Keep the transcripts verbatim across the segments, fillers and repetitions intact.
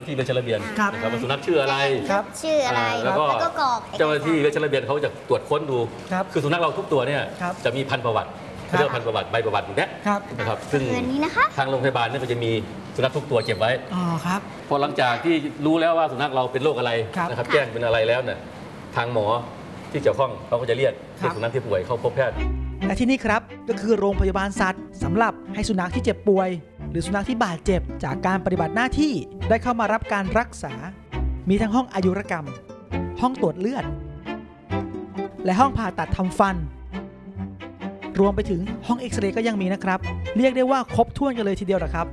ที่เวชระเบียนนะครับสุนัขชื่ออะไรครับชื่ออะไรแล้วก็เจ้าหน้าที่เวชระเบียนเขาจะตรวจค้นดูคือสุนัขเราทุกตัวเนี่ยจะมีพันธุ์ประวัติเรียกว่าพันธุ์ประวัติใบประวัติอยู่แล้วนะครับซึ่งทางโรงพยาบาลเนี่ยก็จะมีสุนัขทุกตัวเก็บไว้อ๋อครับพอหลังจากที่รู้แล้วว่าสุนัขเราเป็นโรคอะไรนะครับแจ้งเป็นอะไรแล้วเนี่ยทางหมอที่เกี่ยวข้องเขาก็จะเรียกสุนัขที่ป่วยเข้าพบแพทย์และที่นี่ครับก็คือโรงพยาบาลสัตว์สำหรับให้สุนัขที่เจ็บป่วยหรือสุนัขที่บาดเจ็บจากการปฏิบัติหน้าที่ได้เข้ามารับการรักษามีทั้งห้องอายุรกรรมห้องตรวจเลือดและห้องผ่าตัดทำฟันรวมไปถึงห้องเอ็กซเรย์ก็ยังมีนะครับเรียกได้ว่าครบถ้วนกันเลยทีเดียวนะครับ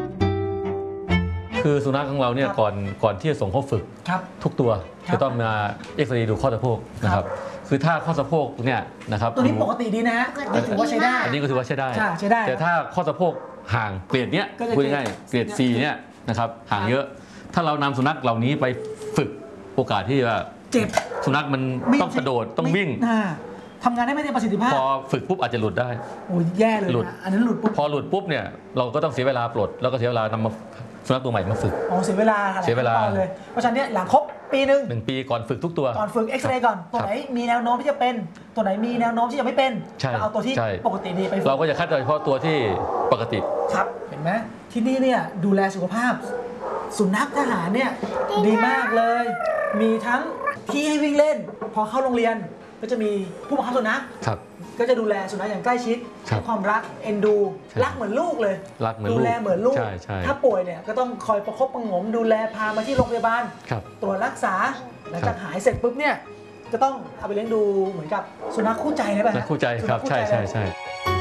คือสุนัขของเราเนี่ยก่อนก่อนที่จะส่งเข้าฝึกทุกตัวจะต้องมาเอ็กซเรย์ดูข้อสะโพกนะครับคือถ้าข้อสะโพกเนี่ยนะครับตัวนี้ปกติดีนะถือว่าใช้ได้อันนี้ก็ถือว่าใช้ได้ใช้ได้แต่ถ้าข้อสะโพกห่างเกรดเนี้ยพูดง่ายๆเกรด C เนี่ยนะครับห่างเยอะถ้าเรานำสุนัขเหล่านี้ไปฝึกโอกาสที่จะเจ็บสุนัขมันต้องกระโดดต้องวิ่งทำงานได้ไม่ได้ประสิทธิภาพพอฝึกปุ๊บอาจจะหลุดได้โอ้ยแย่เลยหลุดอันนั้นหลุดปุ๊บพอหลุดปุ๊บเนี่ยเราก็ต้องเสียเวลาปลดแล้วก็เสียเวลานำมาสุนัขตัวใหม่มาฝึกอ๋อเสียเวลาเสียเวลาเลยเพราะฉะนั้นเนี่ยหลังครบปีหนึ่งหนึ่งปีก่อนฝึกทุกตัวก่อนฝึกเอ็กซเรย์ก่อนตัวไหนมีแนวโน้มที่จะเป็นตัวไหนมีแนวโน้มที่จะไม่เป็นเอาตัวที่ปกติดีไปเราก็จะคัดเฉพาะตัวที่ปกติครับเห็นไหมที่นี่เนี่ยดูแลสุขภาพสุนัขทหารเนี่ยดีมากเลยมีทั้งที่ให้วิ่งเล่นพอเข้าโรงเรียนก็จะมีผู้บังคับสุนัขก็จะดูแลสุนัขอย่างใกล้ชิดให้ความรักเอ็นดูรักเหมือนลูกเลยดูแลเหมือนลูกถ้าป่วยเนี่ยก็ต้องคอยประคบประงมดูแลพามาที่โรงพยาบาลตรวจรักษาหลังจากหายเสร็จปุ๊บเนี่ยก็ต้องเอาไปเลี้ยงดูเหมือนกับสุนัขคู่ใจนะป่ะคู่ใจครับใช่ใช่ใช่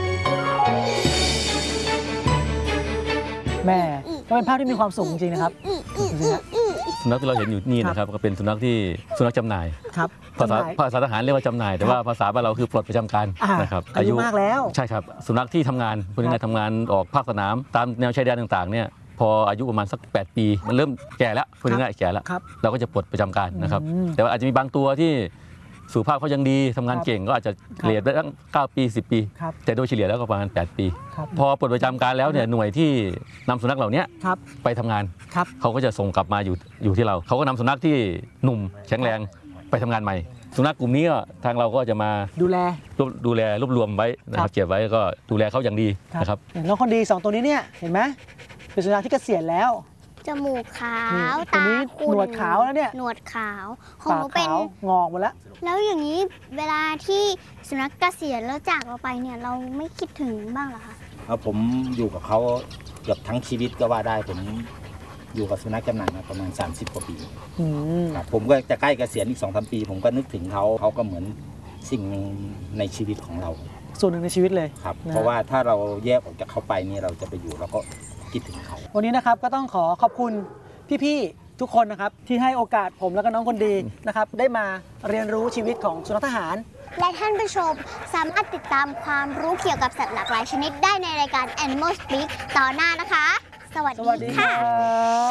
แม่ก็เป็นภาพที่มีความสุขจริงๆนะครับสุนัขที่เราเห็นอยู่นี่นะครับก็เป็นสุนัขที่สุนัขจำหน่ายครับภาษาภาษาทหารเรียกว่าจำหน่ายแต่ว่าภาษาบ้านเราคือปลดประจำการนะครับอายุมากแล้วใช่ครับสุนัขที่ทำงานพูดง่ายๆทำงานออกภาคสนามตามแนวชายแดนต่างๆเนี่ยพออายุประมาณสักแปดปีมันเริ่มแก่แล้วพูดง่ายๆแก่แล้วเราก็จะปลดประจำการนะครับแต่ว่าอาจจะมีบางตัวที่สุขภาพเขายังดีทำงานเก่งก็อาจจะเกลียดได้ตั้งเก้าปีสิบปีแต่โดยเฉลี่ยแล้วก็ประมาณแปดปีพอปลดประจำการแล้วเนี่ยหน่วยที่นำสุนัขเหล่านี้ไปทำงานเขาก็จะส่งกลับมาอยู่อยู่ที่เราเขาก็นำสุนัขที่หนุ่มแข็งแรงไปทำงานใหม่สุนัขกลุ่มนี้ก็ทางเราก็จะมาดูแลดูแลรวบรวมไว้นะครับเก็บไว้ก็ดูแลเขาอย่างดีนะครับแล้วคนดีสองตัวนี้เนี่ยเห็นไหมเป็นสุนัขที่เกษียณแล้วจมูกขาวตาขุ่นหนวดขาวแล้วเนี่ยหนวดขาวของหนูเป็นงอกหมดแล้วแล้วอย่างนี้เวลาที่สุนัขเกษียณแล้วจากเราไปเนี่ยเราไม่คิดถึงบ้างเหรอคะผมอยู่กับเขาเกือบทั้งชีวิตก็ว่าได้ผมอยู่กับสุนัขจำหน่ายมาประมาณสามสิบกว่าปีผมก็จะใกล้เกษียณอีกสองสามปีผมก็นึกถึงเขาเขาก็เหมือนสิ่งหนึ่งในชีวิตของเราส่วนหนึ่งในชีวิตเลยครับเพราะว่าถ้าเราแยกออกจากเขาไปนี่เราจะไปอยู่เราก็คิดถึงเขาวันนี้นะครับก็ต้องขอขอบคุณพี่ๆทุกคนนะครับที่ให้โอกาสผมและก็น้องคนดีนะครับได้มาเรียนรู้ชีวิตของสุนัขทหารและท่านผู้ชมสามารถติดตามความรู้เกี่ยวกับสัตว์หลากหลายชนิดได้ในรายการ Animal Speak ต่อหน้านะคะสวัสดีค่ะ